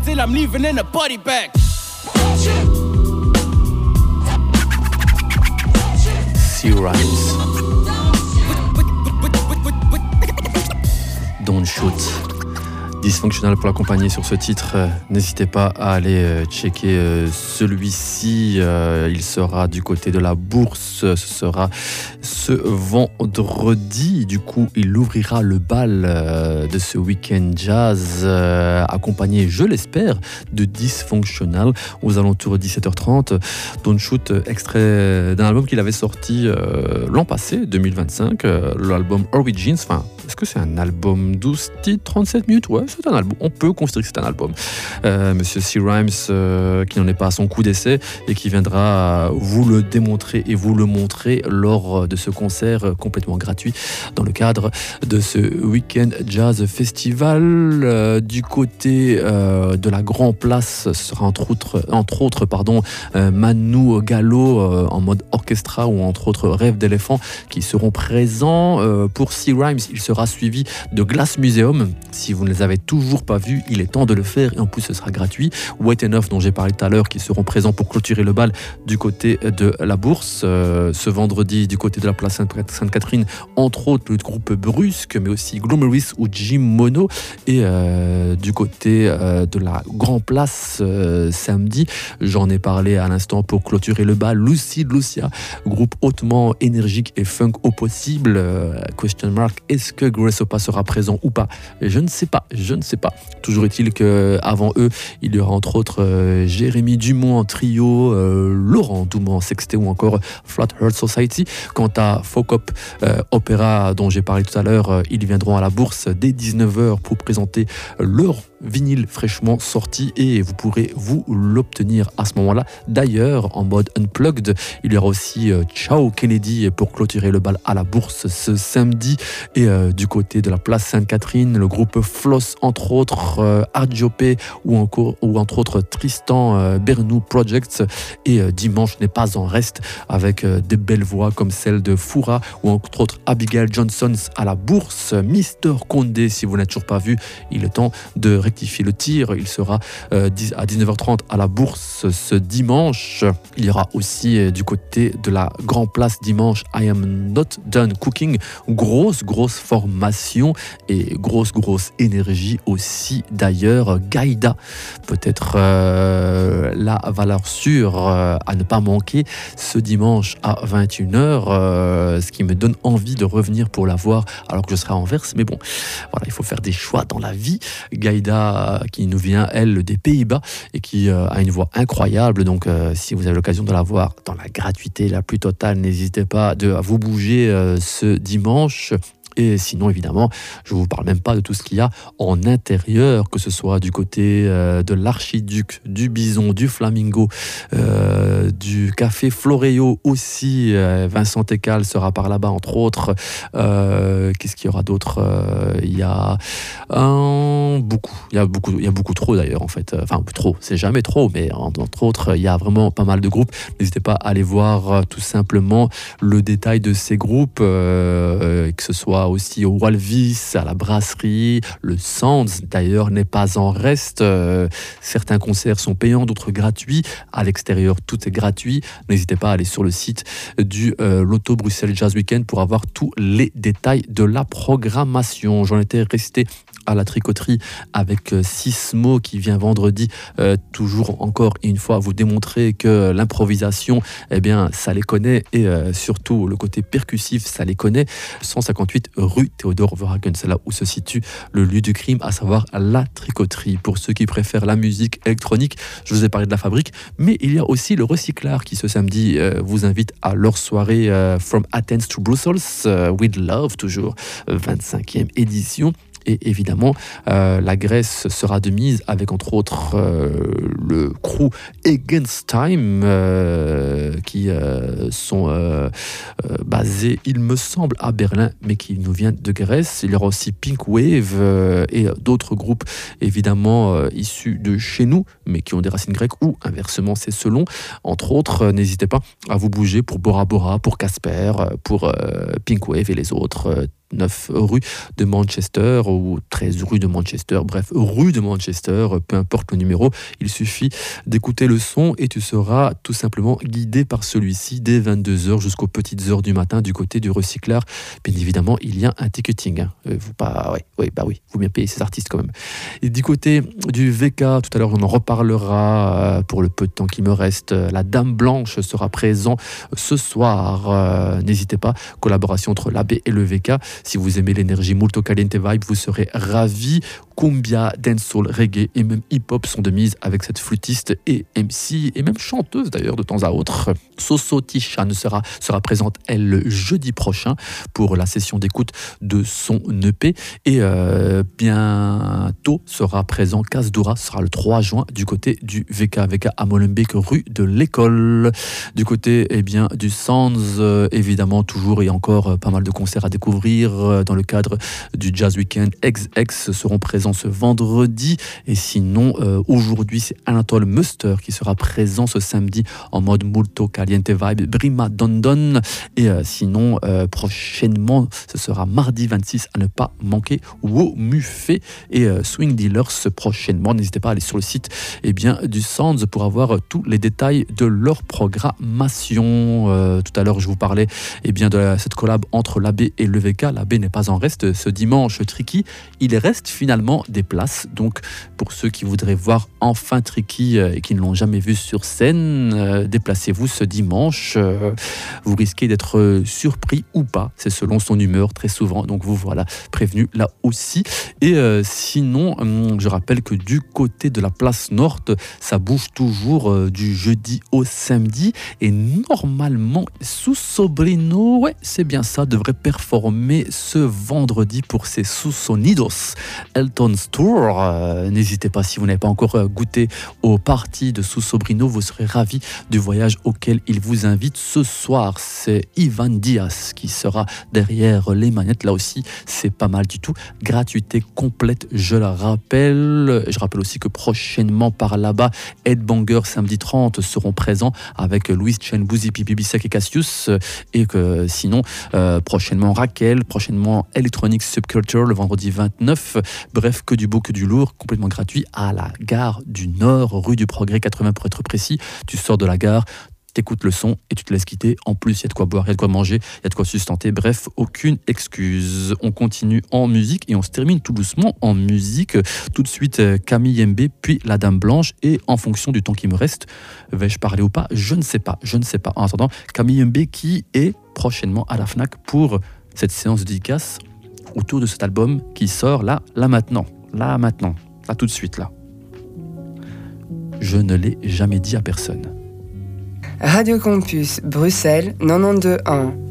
still I'm leaving in a body bag. C-Rhymes. Don't Shoot. Dysfunctional pour l'accompagner sur ce titre. N'hésitez pas à aller checker celui-ci. Il sera du côté de la Bourse. Ce sera ce vendredi. Du coup, il ouvrira le bal de ce week-end jazz, accompagné, je l'espère, de Dysfunctional aux alentours de 17h30. Don't Shoot, extrait d'un album qu'il avait sorti l'an passé, 2025, l'album Origins. Enfin, est-ce que c'est un album 12 titres, 37 minutes? Ouais, c'est un album. On peut considérer que c'est un album. Monsieur C-Rhymes, qui n'en est pas à son coup d'essai et qui viendra vous le démontrer et vous le montrer lors de ce concert complètement gratuit dans le cadre de ce Weekend Jazz Festival. Du côté de la Grand Place, ce sera entre autres Manu Gallo en mode orchestra ou entre autres Rêve d'éléphant qui seront présents. Pour C-Rhymes, il sera suivi de Glass Museum. Si vous ne les avez toujours pas vus, il est temps de le faire et en plus ce sera gratuit. Wait Enough dont j'ai parlé tout à l'heure qui seront présents pour clôturer le bal du côté de la Bourse. Ce vendredi du côté de la place Sainte-Catherine, entre autres le groupe Brusque mais aussi Glomeris ou Jim Mono et du côté de la Grand Place samedi, j'en ai parlé à l'instant pour clôturer le bal, Lucia, groupe hautement énergique et funk au possible. Question mark, est-ce que Grace Hopper sera présent ou pas? Je ne sais pas. Toujours est-il qu'avant eux, il y aura entre autres Jérémy Dumont en trio, Laurent Doumont en sextet ou encore Flat Earth Society. Quant à Focop Opéra dont j'ai parlé tout à l'heure, ils viendront à la Bourse dès 19h pour présenter leur vinyle fraîchement sorti et vous pourrez vous l'obtenir à ce moment-là. D'ailleurs, en mode unplugged, il y aura aussi Ciao Kennedy pour clôturer le bal à la Bourse ce samedi. Et du côté de la place Sainte-Catherine, le groupe Floss, entre autres Ardiopé ou entre autres Tristan Bernou Projects. Et dimanche n'est pas en reste avec des belles voix comme celle de Foura ou entre autres Abigail Johnson à la Bourse. Mister Condé, si vous n'avez toujours pas vu, il est temps de rectifier le tir. Il sera à 19h30 à la Bourse ce dimanche. Il y aura aussi du côté de la Grand Place dimanche I Am Not Done Cooking. Grosse formation et grosse énergie aussi d'ailleurs. Gaïda, peut-être la valeur sûre à ne pas manquer ce dimanche à 21h, ce qui me donne envie de revenir pour la voir alors que je serai à Anvers. Mais bon, voilà, il faut faire des choix dans la vie. Gaïda qui nous vient, elle, des Pays-Bas et qui a une voix incroyable. Donc si vous avez l'occasion de la voir dans la gratuité la plus totale, n'hésitez pas à vous bouger ce dimanche. Et sinon, évidemment, je ne vous parle même pas de tout ce qu'il y a en intérieur, que ce soit du côté de l'Archiduc, du Bison, du Flamingo, du Café Floréo aussi. Vincent Écal sera par là-bas, entre autres. Qu'est-ce qu'il y aura d'autre? Il y a beaucoup trop d'ailleurs, en fait. Enfin, trop, c'est jamais trop, mais entre autres, il y a vraiment pas mal de groupes. N'hésitez pas à aller voir tout simplement le détail de ces groupes, que ce soit aussi au Walvis, à la Brasserie, le Sounds d'ailleurs n'est pas en reste. Certains concerts sont payants, d'autres gratuits. À l'extérieur, tout est gratuit. N'hésitez pas à aller sur le site du Loto Bruxelles Jazz Weekend pour avoir tous les détails de la programmation. J'en étais resté à la tricoterie avec Sismo qui vient vendredi, toujours encore une fois vous démontrer que l'improvisation, eh bien ça les connaît et surtout le côté percussif ça les connaît. 158 rue Théodore Verhagen, c'est là où se situe le lieu du crime, à savoir la tricoterie. Pour ceux qui préfèrent la musique électronique, je vous ai parlé de la fabrique, mais il y a aussi le Recyclard qui ce samedi vous invite à leur soirée From Athens to Brussels with Love, toujours 25e édition. Et évidemment, la Grèce sera de mise avec entre autres le crew Against Time qui sont basés, il me semble, à Berlin, mais qui nous viennent de Grèce. Il y aura aussi Pink Wave et d'autres groupes évidemment issus de chez nous, mais qui ont des racines grecques ou inversement, c'est selon. Entre autres, n'hésitez pas à vous bouger pour Bora Bora, pour Casper, pour Pink Wave et les autres. 39 rue de Manchester ou 13 rue de Manchester, bref, rue de Manchester, peu importe le numéro, il suffit d'écouter le son et tu seras tout simplement guidé par celui-ci dès 22h jusqu'aux petites heures du matin du côté du recycleur. Bien évidemment, il y a un ticketing. Vous bien payez ces artistes quand même. Et du côté du VK, tout à l'heure on en reparlera pour le peu de temps qui me reste. La Dame Blanche sera présent ce soir. N'hésitez pas, collaboration entre l'AB et le VK. Si vous aimez l'énergie Molto Caliente Vibe, vous serez ravis. Cumbia, dancehall, reggae et même hip-hop sont de mise avec cette flûtiste et MC et même chanteuse d'ailleurs de temps à autre. Soso Tishan sera présente elle le jeudi prochain pour la session d'écoute de son EP et bientôt sera présent Kasdoura, sera le 3 juin du côté du VK à Molenbeek rue de l'école. Du côté du Sands, évidemment toujours et encore pas mal de concerts à découvrir dans le cadre du Jazz Weekend. XX seront présents ce vendredi et sinon aujourd'hui c'est Anatole Muster qui sera présent ce samedi en mode Molto Caliente Vibe, Brima Dondon et sinon prochainement ce sera mardi 26 à ne pas manquer Wo Muffet et Swing Dealers prochainement. N'hésitez pas à aller sur le site du Sands pour avoir tous les détails de leur programmation. Tout à l'heure je vous parlais de cette collab entre l'AB et le VK. L'AB n'est pas en reste ce dimanche. Tricky, il reste finalement des places, donc pour ceux qui voudraient voir enfin Tricky et qui ne l'ont jamais vu sur scène, déplacez-vous ce dimanche. Vous risquez d'être surpris ou pas, c'est selon son humeur très souvent, donc vous voilà prévenu là aussi. Et sinon je rappelle que du côté de la place Nord, ça bouge toujours du jeudi au samedi et normalement Sussobrino, ouais c'est bien ça, devrait performer ce vendredi pour ses Sussonidos Elton's Tour. N'hésitez pas, si vous n'avez pas encore goûté aux parties de Sussobrino, vous serez ravis du voyage auquel il vous invite ce soir. C'est Ivan Diaz qui sera derrière les manettes. Là aussi, c'est pas mal du tout. Gratuité complète, je la rappelle. Je rappelle aussi que prochainement par là-bas, Headbanger samedi 30 seront présents avec Louis Chen, Bouzy, Pipi Bissek et Cassius. Et que sinon, prochainement Raquel, prochainement Electronic Subculture le vendredi 29. Bref, que du beau, que du lourd, complètement gratuit à la gare du Nord, rue du Progrès 80 pour être précis. Tu sors de la gare, t'écoutes le son et tu te laisses quitter. En plus, il y a de quoi boire, il y a de quoi manger, il y a de quoi sustenter. Bref, aucune excuse. On continue en musique et on se termine tout doucement en musique. Tout de suite, Camille MB, puis la Dame Blanche. Et en fonction du temps qui me reste, vais-je parler ou pas ? Je ne sais pas. En attendant, Camille MB qui est prochainement à la Fnac pour cette séance de dédicace autour de cet album qui sort là maintenant, tout de suite là. Je ne l'ai jamais dit à personne. Radio Campus, Bruxelles, 92.1.